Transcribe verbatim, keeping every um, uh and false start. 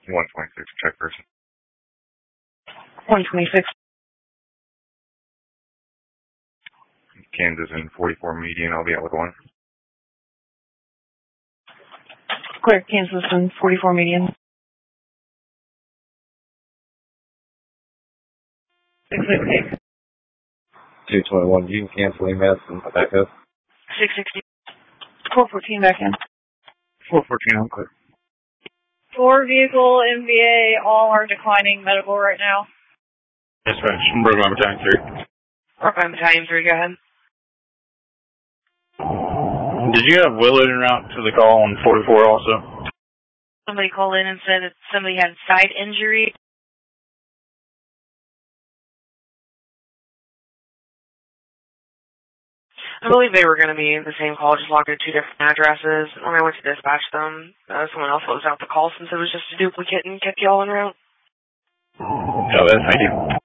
one twenty-six, check person. one twenty-six. Kansas in forty-four median, I'll be out with one. Clear, Kansas in forty-four median. six sixty. two twenty-one, you can cancel E M S and back up. six sixty. four fourteen back in. four fourteen, I'm clear. Four vehicle M V A, all are declining medical right now. Dispatch, Brookline Battalion three. Brookline Battalion three, go ahead. Did you have Willard en route to the call on forty-four also? Somebody called in and said that somebody had side injury. I believe they were going to be in the same call, just logged at two different addresses. When I went to dispatch them, uh, someone else closed out the call since it was just a duplicate and kept y'all en route. Oh, thank you.